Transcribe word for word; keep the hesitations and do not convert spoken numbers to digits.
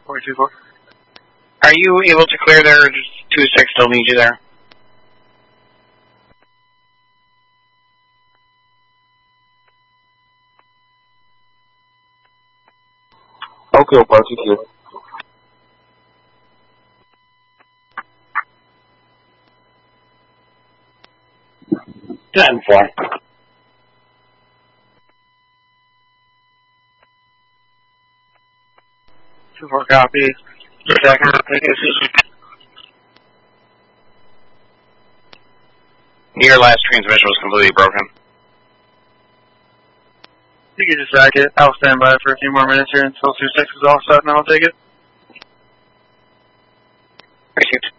four two four. Are you able to clear there, or does two six still need you there? Okay, Apache clear. ten four. two four copy. Second, take a decision. Your last transmission was completely broken. You can just sack it. I'll stand by for a few more minutes here until two six is all set, and I'll take it. Received.